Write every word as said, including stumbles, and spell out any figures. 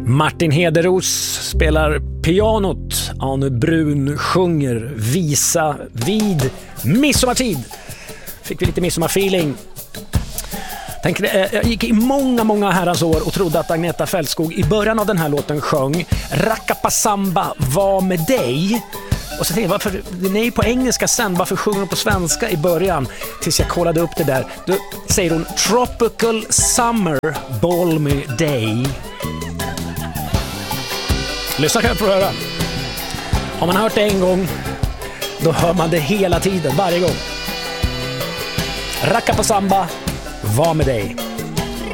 Martin Hederos spelar pianot. Anu Brun sjunger visa vid midsommartid. Fick vi lite midsommarfeeling. Tänk, jag gick i många, många herrans år och trodde att Agneta Fältskog i början av den här låten sjöng Rakapasamba var med dig. Och så tänkte jag, varför, den är ju på engelska sen, varför sjunger hon på svenska i början? Tills jag kollade upp det där. Då säger hon Tropical Summer Balmy Day. Lyssna kan jag få höra. Har man hört det en gång, då hör man det hela tiden, varje gång. Rakapasamba var med dig.